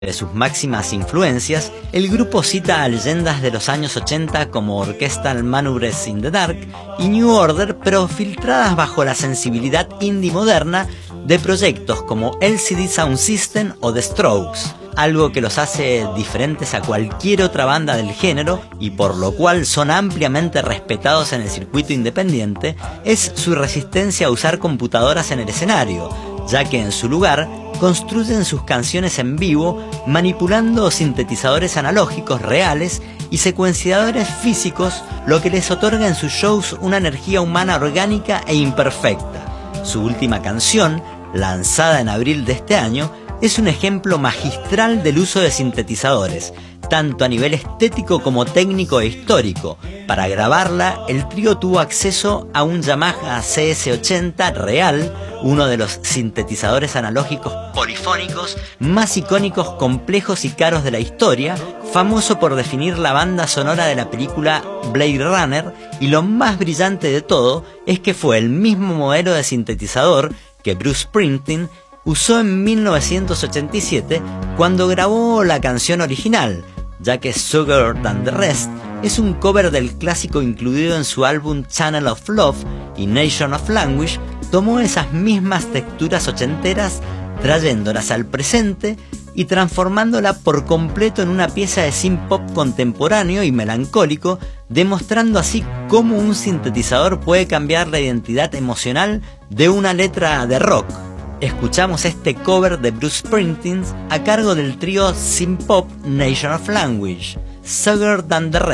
De sus máximas influencias, el grupo cita a leyendas de los años 80 como Orchestral Maneuvers in the Dark y New Order, pero filtradas bajo la sensibilidad indie moderna de proyectos como LCD Sound System o The Strokes, algo que los hace diferentes a cualquier otra banda del género y por lo cual son ampliamente respetados en el circuito independiente, es su resistencia a usar computadoras en el escenario, ya que en su lugar construyen sus canciones en vivo manipulando sintetizadores analógicos reales y secuenciadores físicos, lo que les otorga en sus shows una energía humana orgánica e imperfecta. Su última canción, lanzada en abril de este año, es un ejemplo magistral del uso de sintetizadores, tanto a nivel estético como técnico e histórico. Para grabarla, el trío tuvo acceso a un Yamaha CS80 real, uno de los sintetizadores analógicos polifónicos más icónicos, complejos y caros de la historia, famoso por definir la banda sonora de la película Blade Runner, y lo más brillante de todo es que fue el mismo modelo de sintetizador que Bruce Springsteen usó en 1987 cuando grabó la canción original, ya que Sugar Than the Rest es un cover del clásico incluido en su álbum Channel of Love, y Nation of Language tomó esas mismas texturas ochenteras, trayéndolas al presente y transformándola por completo en una pieza de synth pop contemporáneo y melancólico, demostrando así cómo un sintetizador puede cambiar la identidad emocional de una letra de rock. Escuchamos este cover de Bruce Springsteen a cargo del trío synth pop Nation of Language, Sugar Than the Rest.